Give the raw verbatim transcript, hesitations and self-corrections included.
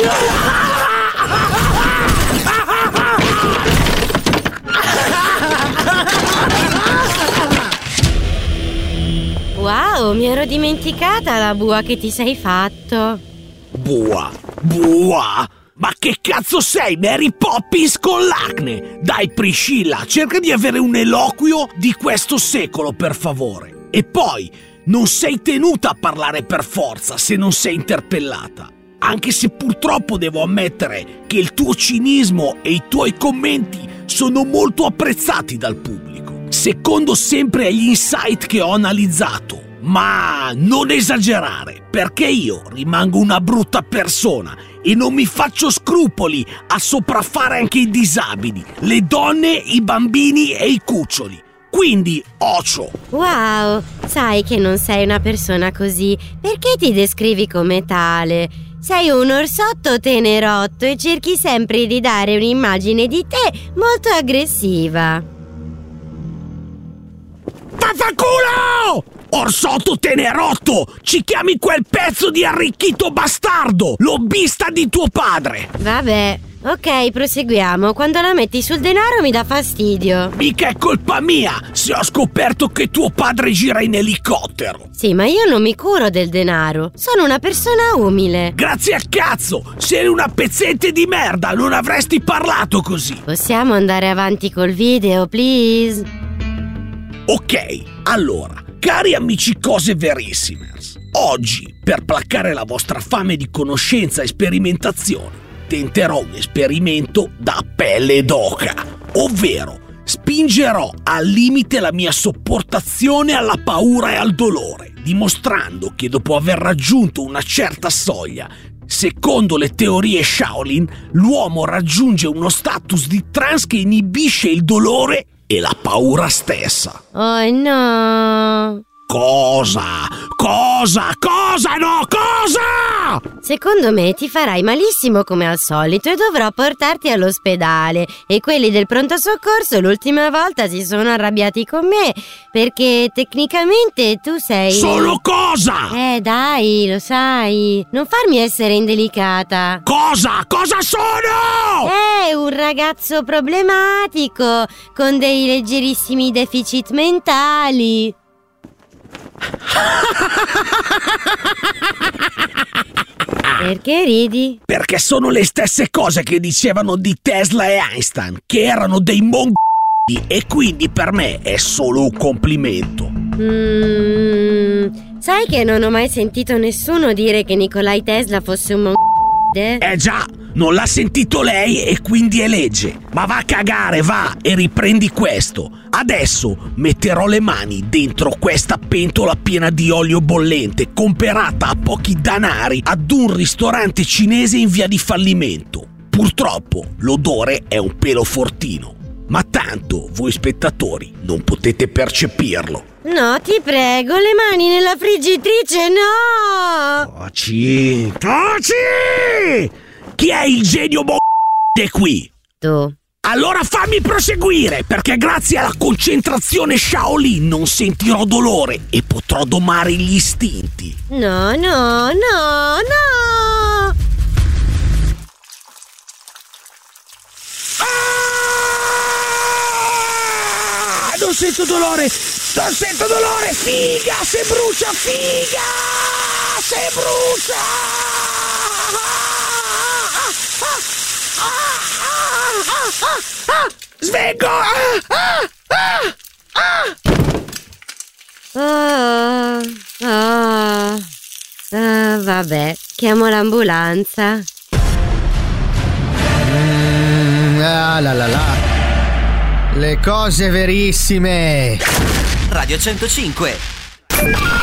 Wow, mi ero dimenticata la bua che ti sei fatto. Bua? Bua? Ma che cazzo sei, Mary Poppins con l'acne? Dai Priscilla, cerca di avere un eloquio di questo secolo, per favore. E poi, non sei tenuta a parlare per forza se non sei interpellata. Anche se purtroppo devo ammettere che il tuo cinismo e i tuoi commenti sono molto apprezzati dal pubblico, secondo sempre agli insight che ho analizzato. Ma non esagerare, perché io rimango una brutta persona e non mi faccio scrupoli a sopraffare anche i disabili, le donne, i bambini e i cuccioli. Quindi, ocio! Wow, sai che non sei una persona così. Perché ti descrivi come tale? Sei un orsotto tenerotto e cerchi sempre di dare un'immagine di te molto aggressiva. Vaffanculo! Orsotto tenerotto! Ci chiami quel pezzo di arricchito bastardo! Lobbista di tuo padre! Vabbè, ok, proseguiamo. Quando la metti sul denaro mi dà fastidio. Mica è colpa mia se ho scoperto che tuo padre gira in elicottero. Sì, ma io non mi curo del denaro. Sono una persona umile. Grazie a cazzo! Sei una pezzente di merda, non avresti parlato così. Possiamo andare avanti col video, please? Ok, allora, cari amici cose verissimers, oggi, per placare la vostra fame di conoscenza e sperimentazione, tenterò un esperimento da pelle d'oca, ovvero spingerò al limite la mia sopportazione alla paura e al dolore, dimostrando che dopo aver raggiunto una certa soglia, secondo le teorie Shaolin, l'uomo raggiunge uno status di trance che inibisce il dolore e la paura stessa. Oh no! Cosa? Cosa? Cosa? No, cosa? Secondo me ti farai malissimo come al solito e dovrò portarti all'ospedale. E quelli del pronto soccorso l'ultima volta si sono arrabbiati con me perché tecnicamente tu sei... Solo cosa? Eh dai, lo sai. Non farmi essere indelicata. Cosa? Cosa sono? È un ragazzo problematico con dei leggerissimi deficit mentali. Perché ridi? Perché sono le stesse cose che dicevano di Tesla e Einstein, che erano dei mongoli, e quindi per me è solo un complimento. Mm, sai che non ho mai sentito nessuno dire che Nikolai Tesla fosse un mongolo? Eh già, non l'ha sentito lei e quindi è legge. Ma va a cagare, va, e riprendi questo. Adesso metterò le mani dentro questa pentola piena di olio bollente comperata a pochi danari ad un ristorante cinese in via di fallimento. Purtroppo l'odore è un pelo fortino, ma tanto voi spettatori non potete percepirlo. No, ti prego, le mani nella friggitrice, no! Taci! Taci! Chi è il genio mo***o qui? Tu. Allora fammi proseguire, perché grazie alla concentrazione Shaolin non sentirò dolore e potrò domare gli istinti. No, no, no, no! Ah! Non sento dolore! Non sento dolore! Figa! Se brucia! Figa! Se brucia! Svengo! Oh, oh, oh, vabbè, chiamo l'ambulanza. Mm, ah, la la la. Le cose verissime. Radio centocinque.